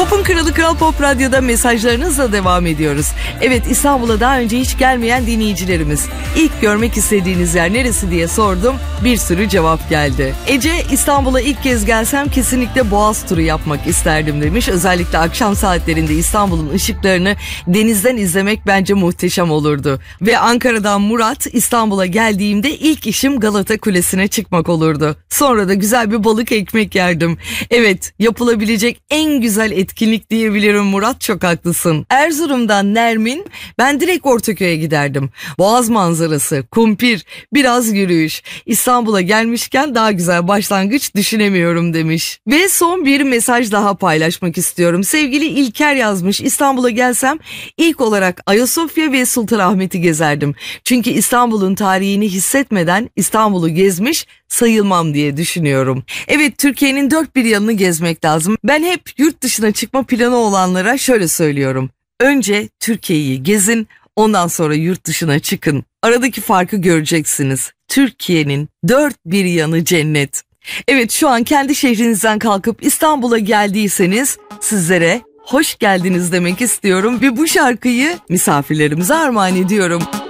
Pop'un Kralı Kral Pop Radyo'da mesajlarınızla devam ediyoruz. Evet, İstanbul'a daha önce hiç gelmeyen dinleyicilerimiz, ilk görmek istediğiniz yer neresi diye sordum. Bir sürü cevap geldi. Ece, İstanbul'a ilk kez gelsem kesinlikle Boğaz turu yapmak isterdim demiş. Özellikle akşam saatlerinde İstanbul'un ışıklarını denizden izlemek bence muhteşem olurdu. Ve Ankara'dan Murat, İstanbul'a geldiğimde ilk işim Galata Kulesi'ne çıkmak olurdu. Sonra da güzel bir balık ekmek yerdim. Evet, yapılabilecek en güzel etkinlik diyebilirim Murat, çok haklısın. Erzurum'dan Nermin, ben direkt Ortaköy'e giderdim. Boğaz manzarası, kumpir, biraz yürüyüş. İstanbul'a gelmişken daha güzel başlangıç düşünemiyorum demiş. Ve son bir mesaj daha paylaşmak istiyorum. Sevgili İlker yazmış, İstanbul'a gelsem ilk olarak Ayasofya ve Sultanahmet'i gezerdim. Çünkü İstanbul'un tarihini hissetmeden İstanbul'u gezmiş sayılmam diye düşünüyorum. Evet, Türkiye'nin dört bir yanını gezmek lazım. Ben hep yurt dışına çıkma planı olanlara şöyle söylüyorum. Önce Türkiye'yi gezin, ondan sonra yurt dışına çıkın. Aradaki farkı göreceksiniz. Türkiye'nin dört bir yanı cennet. Evet, şu an kendi şehrinizden kalkıp İstanbul'a geldiyseniz sizlere hoş geldiniz demek istiyorum ve bu şarkıyı misafirlerimize armağan ediyorum.